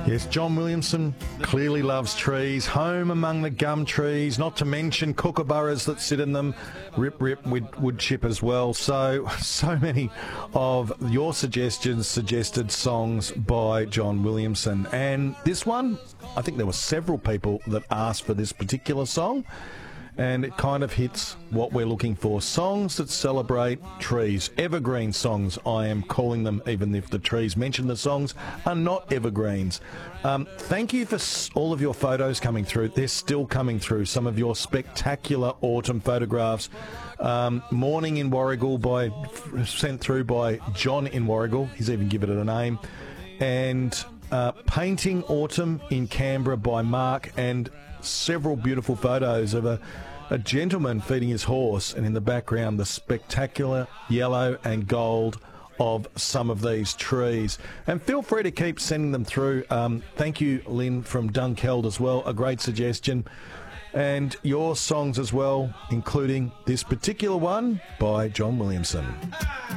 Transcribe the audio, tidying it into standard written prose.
Yes, John Williamson clearly loves trees. Home among the gum trees, not to mention kookaburras that sit in them. Rip, rip, wood chip as well. So many of your suggestions suggested songs by John Williamson. And this one, I think there were several people that asked for this particular song. And it kind of hits what we're looking for. Songs that celebrate trees. Evergreen songs, I am calling them, even if the trees mentioned the songs are not evergreens. Thank you for all of your photos coming through. They're still coming through. Some of your spectacular autumn photographs. Morning in Warragul sent through by John in Warragul. He's even given it a name. And Painting Autumn in Canberra by Mark, and several beautiful photos of a gentleman feeding his horse, and in the background the spectacular yellow and gold of some of these trees. And feel free to keep sending them through. Thank you, Lynn from Dunkeld as well, a great suggestion. And your songs as well, including this particular one by John Williamson.